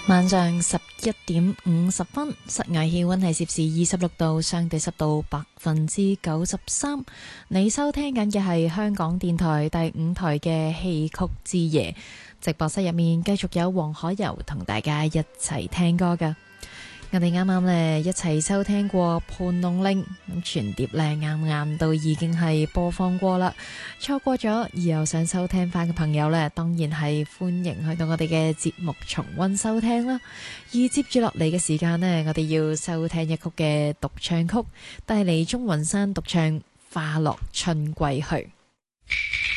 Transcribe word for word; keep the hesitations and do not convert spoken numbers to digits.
晚上十一點五十分，室外氣溫係攝氏二十六度，相對濕度百分之九十三。你收聽緊嘅係香港電台第五台嘅戲曲之夜，直播室入面繼續有黃海柔同大家一齊聽歌㗎。我哋啱啱咧一齊收聽過《盤龍令》，咁全碟咧啱啱都已經係播放過啦。錯過咗而又想收聽翻嘅朋友咧，當然係歡迎去到我哋嘅節目重溫收聽啦。而接住落嚟嘅時間呢，我哋要收聽一曲嘅獨唱曲，帶嚟鍾雲山獨唱《花落春歸去》。